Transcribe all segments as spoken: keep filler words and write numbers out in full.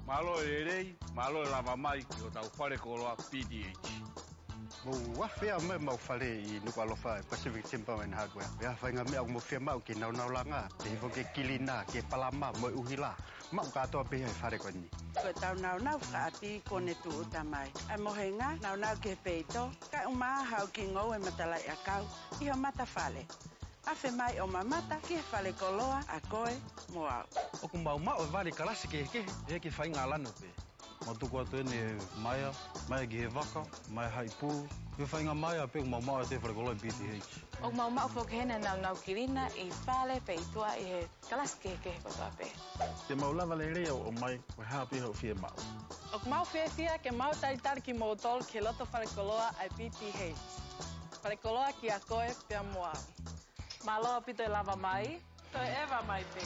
Malo e rei, malo e lava mai, o tau whare koloa P T H. Mo whawhia me mau whare I nuku alofa Pacific Timber and Hardware. Wea whainga mea o mo whia mau ki nau nau langa. Te hifo ke kilina, ke palama, mo uhila. Mau katoa pehe whare koni. Ko tau nau nau whaati kone tu utamai. Ai mohenga, nau nau ke peito. Ka umaa hau ki ngau e matalai a kau. Iho mata whale. Afe mai o mamata ki whale koloa a koe mo au. O ku mau mau e wari kalasi ke ke, e ke whainga lanu pe. Mo tuku atu ene maia, maia ki he waka, maia hai pū. He whainga maia pe ku mau mau e te whare koloa P T H. O mau mau whokehena nau nau kirina I whale pe itua I he kalasi ke ke kotoa pe. Te mau lava le rea o mai, koe hapi hau fia mau. O ku mau fia fia ke mau taritari ki mautol ke loto whare koloa ai P T H. Whare koloa ki a koe pia mo au. Malo pito e lava mai, to e ewa mai pe.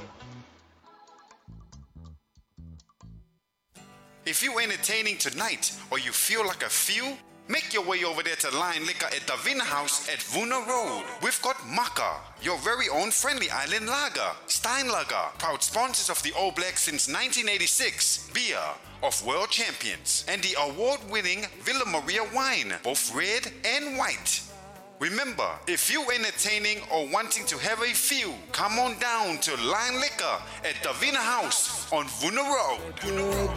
If you're entertaining tonight or you feel like a few, make your way over there to Lion Liquor at Davina House at Vuna Road. We've got Maka, your very own friendly island lager. Stein Lager, proud sponsors of the All Blacks since nineteen eighty-six. Beer of world champions. And the award-winning Villa Maria wine, both red and white. Remember, if you're entertaining or wanting to have a few, come on down to Lion Liquor at Davina House on Vuna Road.